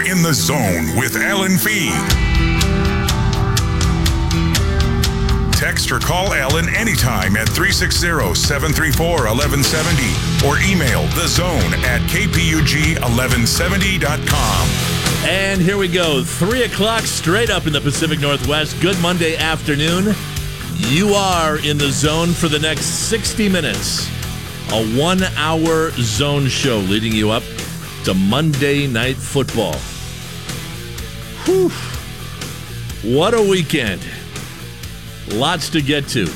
In the Zone with Alan Fee. Text or call Alan anytime at 360-734-1170 or email thezone@kpug1170.com. And here we go. 3 o'clock straight up in the Pacific Northwest. Good Monday afternoon. You are in the zone for the next 60 minutes. A 1-hour zone show leading you up to Monday Night Football. Whew. What a weekend. Lots to get to.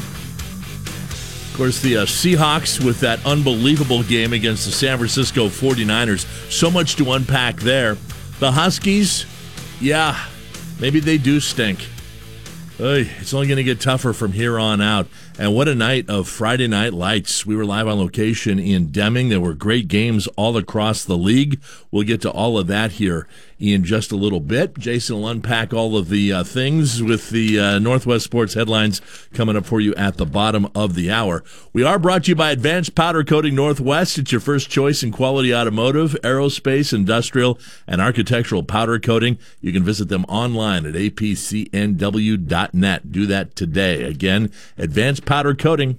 Of course, the Seahawks with that unbelievable game against the San Francisco 49ers. So much to unpack there. The Huskies, yeah, maybe they do stink. It's only going to get tougher from here on out. And what a night of Friday Night Lights. We were live on location in Deming. There were great games all across the league. We'll get to all of that here in just a little bit. Jason will unpack all of the things with the Northwest Sports headlines coming up for you at the bottom of the hour. We are brought to you by Advanced Powder Coating Northwest. It's your first choice in quality automotive, aerospace, industrial, and architectural powder coating. You can visit them online at apcnw.net. Do that today. Again, Advanced Powder Coating,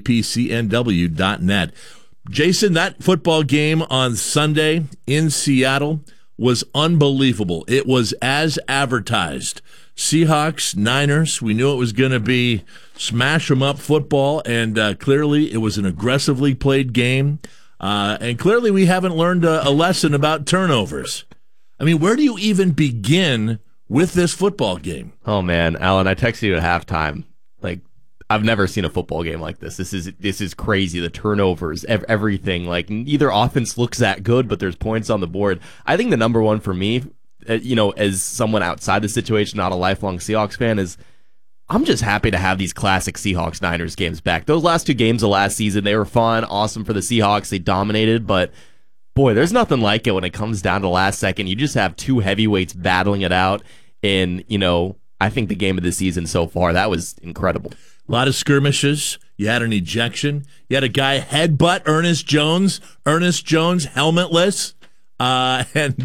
apcnw.net. Jason, that football game on Sunday in Seattle was unbelievable. It was as advertised. Seahawks, Niners, we knew it was going to be smash 'em up football, and clearly it was an aggressively played game. And clearly we haven't learned a lesson about turnovers. I mean, where do you even begin with this football game? Oh, man, Alan, I texted you at halftime. Like, I've never seen a football game like this. This is crazy. The turnovers, everything. Like, neither offense looks that good, but there's points on the board. I think the number one for me, as someone outside the situation, not a lifelong Seahawks fan, is I'm just happy to have these classic Seahawks-Niners games back. Those last 2 games of last season, they were fun, awesome for the Seahawks. They dominated, but boy, there's nothing like it when it comes down to the last second. You just have 2 heavyweights battling it out, and, I think the game of the season so far, that was incredible. A lot of skirmishes. You had an ejection. You had a guy headbutt Ernest Jones helmetless, and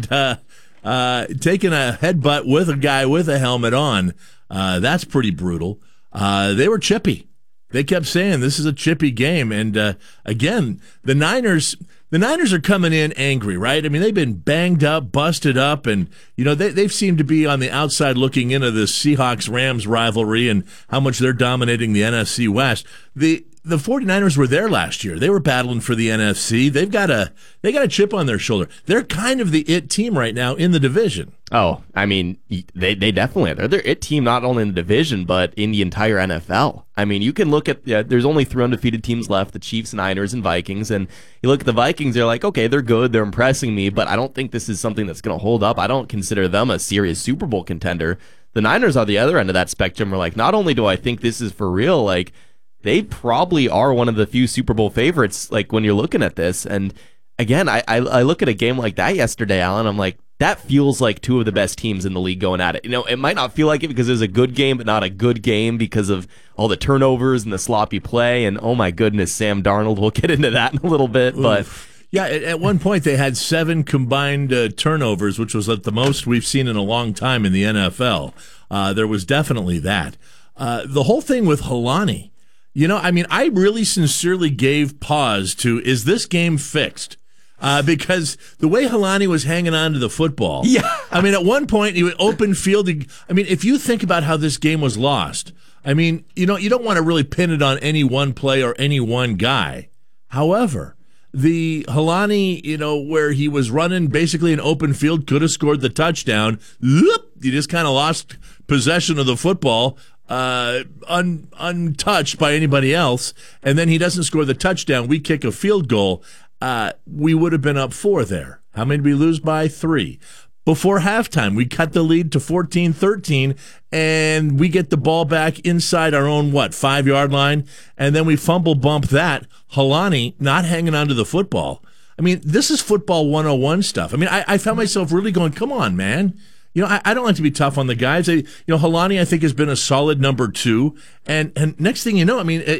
taking a headbutt with a guy with a helmet on. That's pretty brutal. They were chippy. They kept saying this is a chippy game. And again, the Niners are coming in angry, right? I mean, they've been banged up, busted up, and they've seemed to be on the outside looking into this Seahawks-Rams rivalry and how much they're dominating the NFC West. The 49ers were there last year. They were battling for the NFC. They got a chip on their shoulder. They're kind of the it team right now in the division. Oh, I mean, they definitely are. They're it team not only in the division, but in the entire NFL. I mean, you can look at, there's only 3 undefeated teams left, the Chiefs, Niners, and Vikings, and you look at the Vikings, they're like, okay, they're good, they're impressing me, but I don't think this is something that's going to hold up. I don't consider them a serious Super Bowl contender. The Niners are the other end of that spectrum. We're like, not only do I think this is for real, like, they probably are one of the few Super Bowl favorites, like, when you're looking at this. And again, I look at a game like that yesterday, Alan, I'm like, that feels like 2 of the best teams in the league going at it. It might not feel like it because it was a good game, but not a good game because of all the turnovers and the sloppy play. And oh my goodness, Sam Darnold, we'll get into that in a little bit. But yeah, at one point they had 7 combined turnovers, which was the most we've seen in a long time in the NFL. There was definitely that. The whole thing with Helani, I really sincerely gave pause to, is this game fixed? Because the way Helani was hanging on to the football. Yeah. I mean, at one point, he would open field. If you think about how this game was lost, you don't want to really pin it on any one play or any one guy. However, the Helani, where he was running basically an open field, could have scored the touchdown. He just kind of lost possession of the football. Untouched by anybody else, and then he doesn't score the touchdown. We kick a field goal. We would have been up 4 there. How many did we lose by? 3. Before halftime, we cut the lead to 14-13, and we get the ball back inside our own, 5-yard line, and then we fumble bump that. Helani not hanging onto the football. This is football 101 stuff. I found myself really going, come on, man. I don't like to be tough on the guys. Helani, I think, has been a solid number 2. And next thing you know,